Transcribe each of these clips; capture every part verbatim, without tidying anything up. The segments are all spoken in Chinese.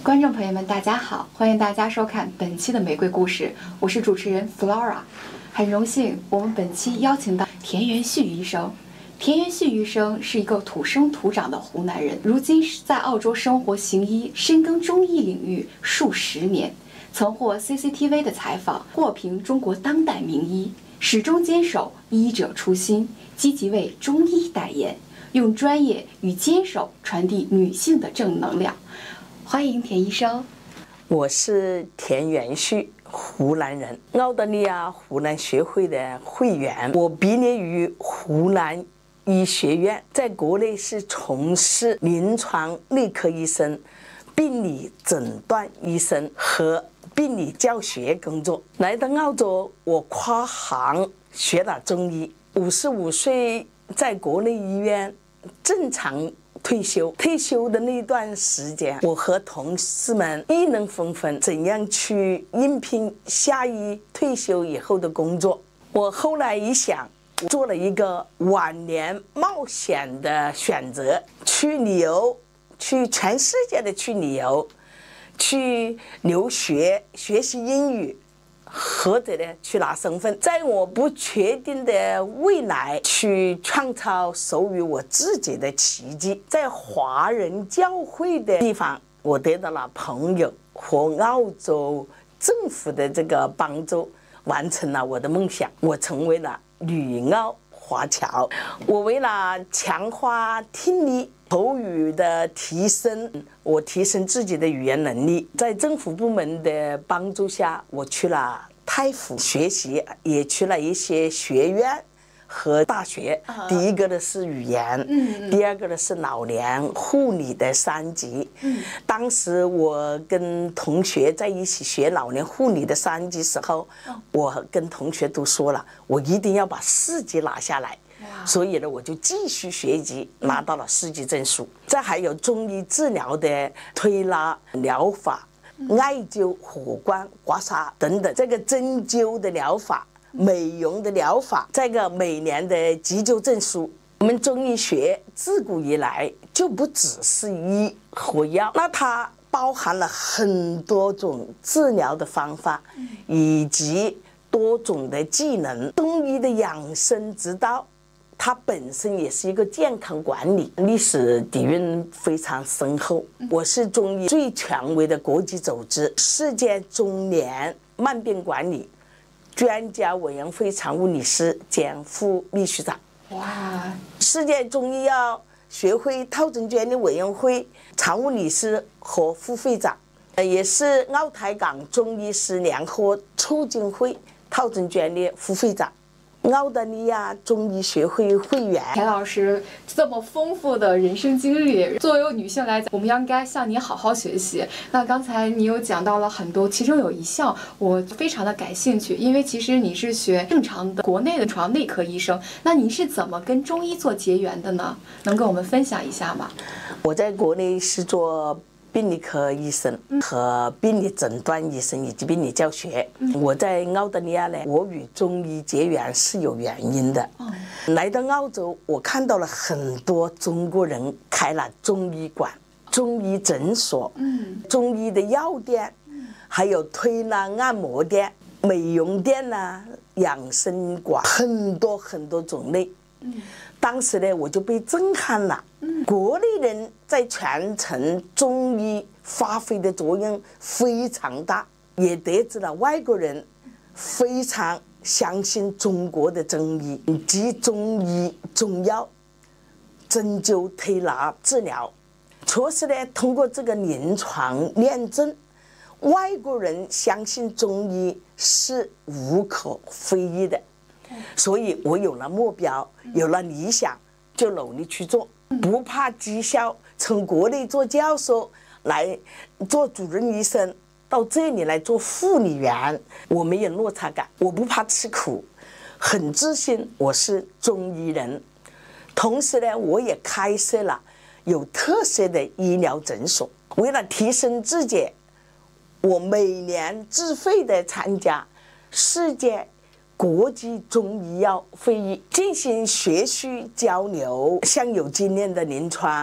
观众朋友们，大家好，欢迎大家收看本期的玫瑰故事，我是主持人 Flora。很荣幸，我们本期邀请到田元旭医生。田元旭医生是一个土生土长的湖南人，如今是在澳洲生活行医，深耕中医领域数十年，曾获 C C T V 的采访，获评中国当代名医，始终坚守医者初心，积极为中医代言，用专业与坚守传递女性的正能量。欢迎田医生。 我是田元旭，湖南人，澳大利亚湖南学会的会员。我毕业于湖南医学院，在国内是从事临床内科医生、病理诊断医生和病理教学工作。来到澳洲，我跨行学了中医。五十五岁在国内医院正常退休，退休的那段时间，我和同事们议论纷纷，怎样去应聘下一退休以后的工作。我后来一想，做了一个晚年冒险的选择，去旅游，去全世界的去旅游，去留学，学习英语，或者呢去拿身份，在我不确定的未来去创造属于我自己的奇迹。在华人教会的地方，我得到了朋友和澳洲政府的这个帮助，完成了我的梦想。我成为了旅澳华侨。我为了强化听力口语的提升，我提升自己的语言能力，在政府部门的帮助下，我去了泰府学习，也去了一些学院和大学。uh-huh. 第一个的是语言，嗯，第二个的是老年护理的三级。嗯，当时我跟同学在一起学老年护理的三级时候，哦，我跟同学都说了，我一定要把四级拿下来。所以呢，我就继续学习，拿到了四级证书。再还有中医治疗的推拿疗法、艾灸、火光、刮痧等等，这个针灸的疗法、美容的疗法，这个每年的急救证书。我们中医学自古以来就不只是医和药，那它包含了很多种治疗的方法，以及多种的技能。中医的养生之道，它本身也是一个健康管理，历史底蕴非常深厚。我是中医最权威的国际组织世界中年慢病管理专家委员会常务理事兼副秘书长。哇！世界中医药学会套诊专利委员会常务理事和副会长，也是澳台港中医师联合促进会套诊专利副会长。澳大利亚中医学会会员。 田老师这么丰富的人生经历，作为女性来讲，我们应该向你好好学习。那刚才你有讲到了很多，其中有一项我非常的感兴趣，因为其实你是学正常的国内的床内科医生，那你是怎么跟中医做结缘的呢？能跟我们分享一下吗？ 我在国内是做病理科医生和病理诊断医生以及病理教学。我在澳大利亚呢，我与中医结缘是有原因的。来到澳洲，我看到了很多中国人开了中医馆、中医诊所、中医的药店，还有推拿按摩店、美容店呐、养生馆，很多很多种类。当时呢，我就被震撼了。国内人在传承中医发挥的作用非常大，也得知了外国人非常相信中国的中医及中医中药、针灸、推拿治疗。确实呢，通过这个临床验证，外国人相信中医是无可非议的。所以我有了目标，有了理想，就努力去做，不怕绩效。从国内做教授来做主任医生，到这里来做护理员，我没有落差感，我不怕吃苦，很自信我是中医人。同时呢，我也开设了有特色的医疗诊所。为了提升自己，我每年自费的参加世界国际中医药会议，进行学术交流，向有经验的临床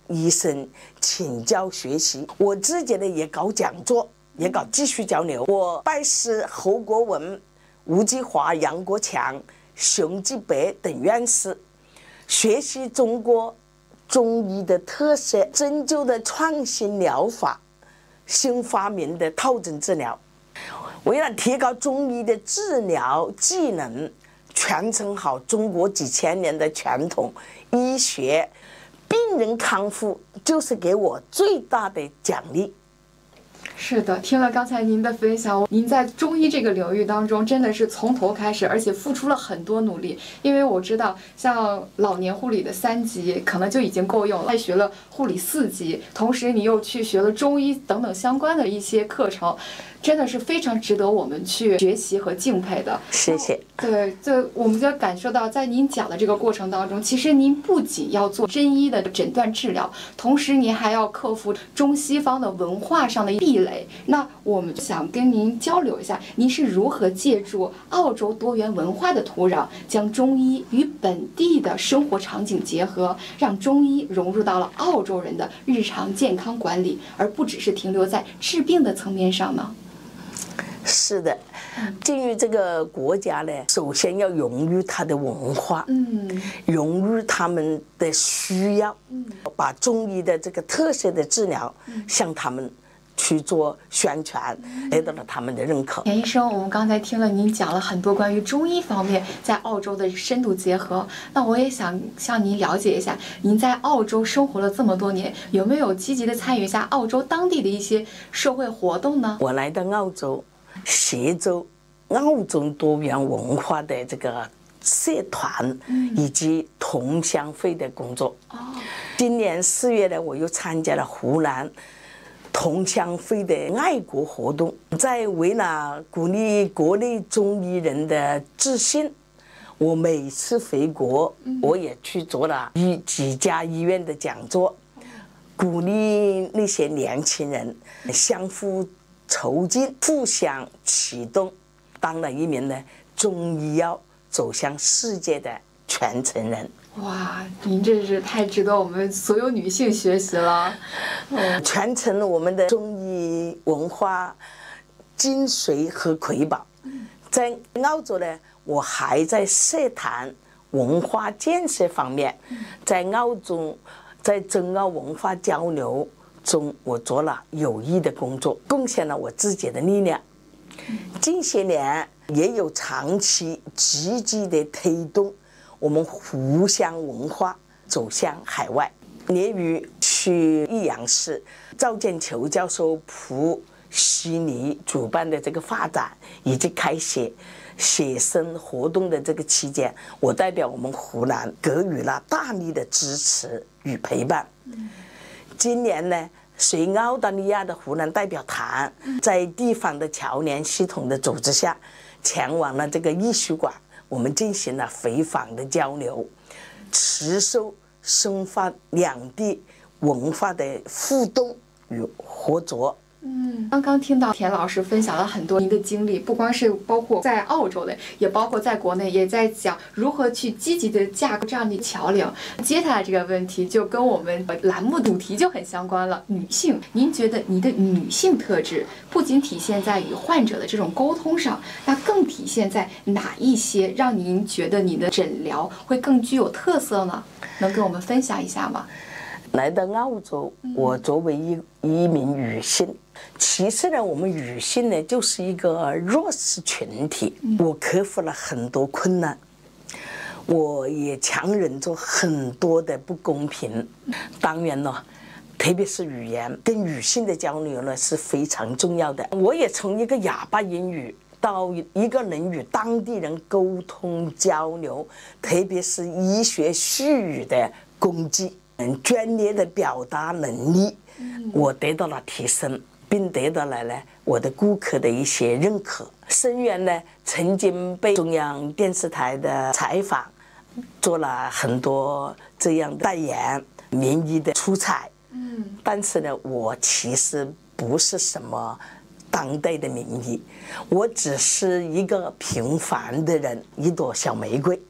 医生请教学习。我自己呢也搞讲座，也搞继续交流。我拜师侯国文、吴继华、杨国强、熊继白等院士，学习中国中医的特色，针灸的创新疗法，新发明的套针治疗。为了提高中医的治疗技能，传承好中国几千年的传统医学，病人康复就是给我最大的奖励。 是的，听了刚才您的分享，您在中医这个领域当中真的是从头开始，而且付出了很多努力。因为我知道，像老年护理的三级可能就已经够用了，还学了护理四级，同时你又去学了中医等等相关的一些课程，真的是非常值得我们去学习和敬佩的。 谢谢。 对，这我们就感受到，在您讲的这个过程当中，其实您不仅要做真医的诊断治疗，同时您还要克服中西方的文化上的壁垒。那我们想跟您交流一下，您是如何借助澳洲多元文化的土壤，将中医与本地的生活场景结合，让中医融入到了澳洲人的日常健康管理，而不只是停留在治病的层面上呢？ 是的，进入这个国家呢，首先要融入它的文化，嗯，融入他们的需要，嗯，把中医的这个特色的治疗向他们去做宣传，得到了他们的认可。 田医生，我们刚才听了您讲了很多关于中医方面在澳洲的深度结合，那我也想向您了解一下，您在澳洲生活了这么多年，有没有积极的参与一下澳洲当地的一些社会活动呢？ 我来到澳洲，协助澳洲多元文化的这个社团以及同乡会的工作。哦，今年四月呢，我又参加了湖南同乡会的爱国活动，在为了鼓励国内中医人的自信，我每次回国，我也去做了一几家医院的讲座，鼓励那些年轻人相互筹金，互相启动，当了一名呢中医药走向世界的传承人。 哇，您这是太值得我们所有女性学习了， 嗯，传承了我们的中医文化精髓和瑰宝。在澳洲呢，我还在社坛文化建设方面，在澳洲在中澳文化交流中，我做了有益的工作，贡献了我自己的力量。近些年也有长期积极的推动我们湖湘文化走向海外。年于去益阳市，赵建球教授普悉尼主办的这个发展以及开写写生活动的这个期间，我代表我们湖南给予了大力的支持与陪伴。今年呢，随澳大利亚的湖南代表团在地方的侨联系统的组织下，前往了这个艺术馆，我们进行了回访的交流，持续深化两地文化的互动与合作。 嗯，刚刚听到田老师分享了很多您的经历，不光是包括在澳洲的，也包括在国内，也在讲如何去积极的架构这样的桥梁。接下来这个问题就跟我们栏目主题就很相关了。女性，您觉得你的女性特质不仅体现在与患者的这种沟通上，那更体现在哪一些让您觉得你的诊疗会更具有特色呢？能跟我们分享一下吗？ 来到澳洲，我作为一一名女性，其实呢，我们女性呢就是一个弱势群体，我克服了很多困难，我也强忍着很多的不公平。当然了，特别是语言跟女性的交流呢是非常重要的。我也从一个哑巴英语到一个能与当地人沟通交流，特别是医学术语的攻击。嗯，专业的表达能力，我得到了提升，并得到了呢我的顾客的一些认可。生源呢，曾经被中央电视台的采访，做了很多这样的代言、名医的出彩。嗯，但是呢，我其实不是什么当代的名医，我只是一个平凡的人，一朵小玫瑰。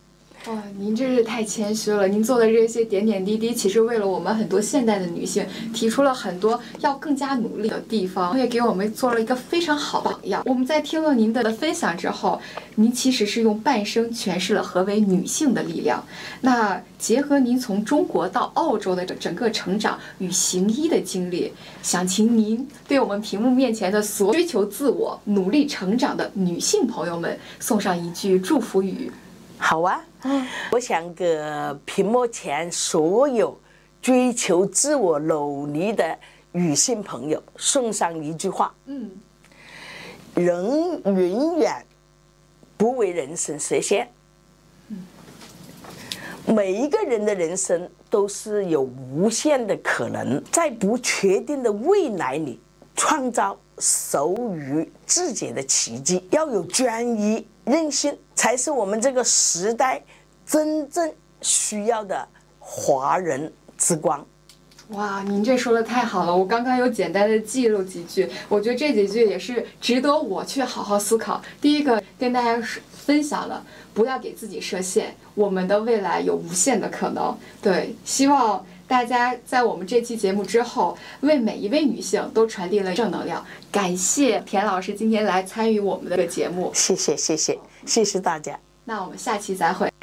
哇，您真是太谦虚了！您做的这些点点滴滴，其实为了我们很多现代的女性提出了很多要更加努力的地方，也给我们做了一个非常好的榜样。我们在听了您的分享之后，您其实是用半生诠释了何为女性的力量。那结合您从中国到澳洲的整个成长与行医的经历，想请您对我们屏幕面前的所有追求自我、努力成长的女性朋友们送上一句祝福语。 好啊，我想给屏幕前所有追求自我努力的女性朋友送上一句话： 嗯， 人永远不为人生设限。每一个人的人生都是有无限的可能，在不确定的未来里创造属于自己的奇迹。要有专一、韧性，才是我们这个时代真正需要的华人之光。 哇，您这说的太好了！我刚刚有简单的记录几句，我觉得这几句也是值得我去好好思考。第一个跟大家分享了，不要给自己设限，我们的未来有无限的可能。对，希望大家在我们这期节目之后，为每一位女性都传递了正能量。感谢田老师今天来参与我们的这个节目， 谢谢，谢谢，谢谢大家。 那我们下期再会。